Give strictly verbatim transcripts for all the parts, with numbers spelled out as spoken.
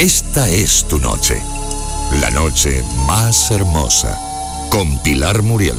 Esta es tu noche. La noche más hermosa. Con Pilar Muriel.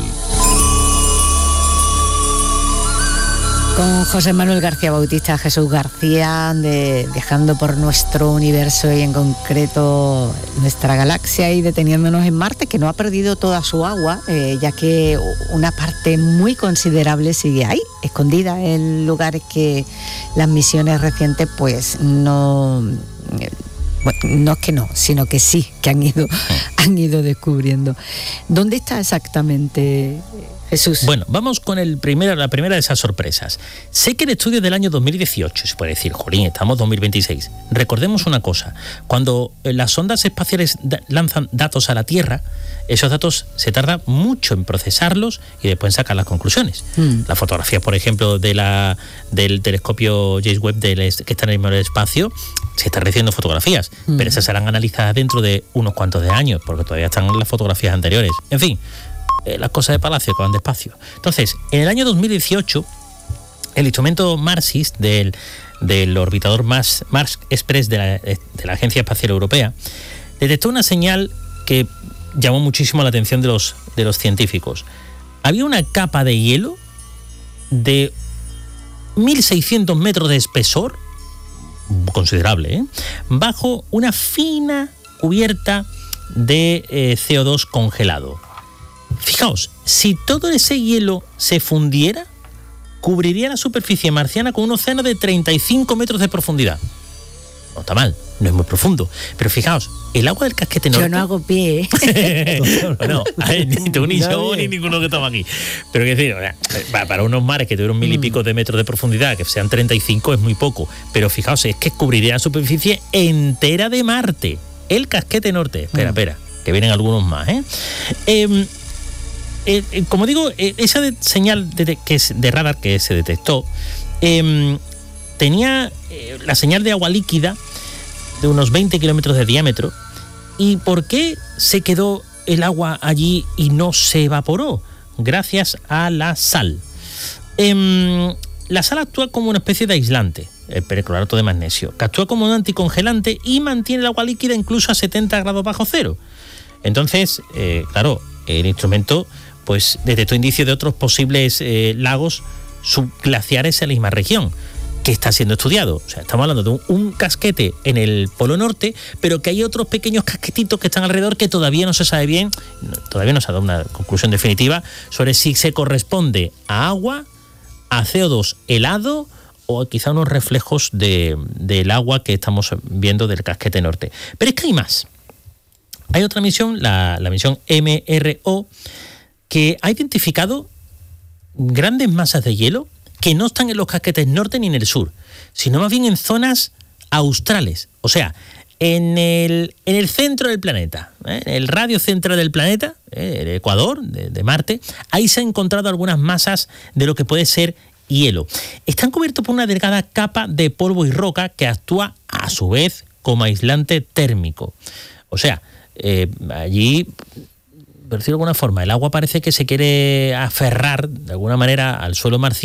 Con José Manuel García Bautista, Jesús García, de Viajando por nuestro universo y en concreto nuestra galaxia, y deteniéndonos en Marte, que no ha perdido toda su agua, eh, ya que una parte muy considerable sigue ahí, escondida en lugares que las misiones recientes pues no... Eh, Bueno, no es que no, sino que sí, que han ido, han ido descubriendo. ¿Dónde está exactamente, Jesús? Bueno, vamos con el primero, la primera de esas sorpresas. Sé que el estudio es del año dos mil dieciocho, se puede decir, jolín, estamos en dos mil veintiséis. Recordemos una cosa, cuando las sondas espaciales da- lanzan datos a la Tierra, esos datos se tarda mucho en procesarlos y después en sacar las conclusiones. Mm. Las fotografías, por ejemplo, de la, del telescopio James Webb del, que está en el espacio, se están recibiendo fotografías, mm. pero esas serán analizadas dentro de unos cuantos de años, porque todavía están las fotografías anteriores. En fin, eh, las cosas de palacio que van despacio. Entonces, en el año dos mil dieciocho, el instrumento MARSIS del, del orbitador Mars, Mars Express de la, de la Agencia Espacial Europea detectó una señal que llamó muchísimo la atención de los, de los científicos. Había una capa de hielo de mil seiscientos metros de espesor, considerable, ¿eh?, bajo una fina cubierta de eh, C O dos congelado. Fijaos, si todo ese hielo se fundiera, cubriría la superficie marciana con un océano de treinta y cinco metros de profundidad. No está mal, no es muy profundo, pero fijaos, el agua del casquete norte... Yo no hago pie, ¿eh? no, ni tú ni yo ni ninguno que estaba aquí. Pero que decir, para unos mares que tuvieron mil y pico de metros de profundidad, que sean treinta y cinco, es muy poco. Pero fijaos, es que cubriría la superficie entera de Marte. El casquete norte. Espera, mm. espera, que vienen algunos más, ¿eh? eh Eh, eh, como digo, eh, esa de, señal de, que es de radar que se detectó eh, tenía eh, la señal de agua líquida de unos veinte kilómetros de diámetro. ¿Y por qué se quedó el agua allí y no se evaporó? Gracias a la sal. Eh, la sal actúa como una especie de aislante, el perclorato de magnesio, que actúa como un anticongelante y mantiene el agua líquida incluso a setenta grados bajo cero. Entonces, eh, claro, el instrumento pues detectó indicios de otros posibles eh, lagos subglaciares en la misma región, que está siendo estudiado. O sea, estamos hablando de un, un casquete en el Polo Norte, pero que hay otros pequeños casquetitos que están alrededor que todavía no se sabe bien, no, todavía no se ha dado una conclusión definitiva sobre si se corresponde a agua, a C O dos helado o quizá unos reflejos de, del agua que estamos viendo del casquete norte. Pero es que hay más. Hay otra misión, la, la misión M R O, que ha identificado grandes masas de hielo que no están en los casquetes norte ni en el sur, sino más bien en zonas australes, o sea, en el, en el centro del planeta, ¿eh? En el radio central del planeta, ¿eh? El Ecuador de, de Marte, ahí se han encontrado algunas masas de lo que puede ser hielo. Están cubiertos por una delgada capa de polvo y roca que actúa a su vez como aislante térmico. O sea, eh, allí, por decirlo de alguna forma, el agua parece que se quiere aferrar de alguna manera al suelo marciano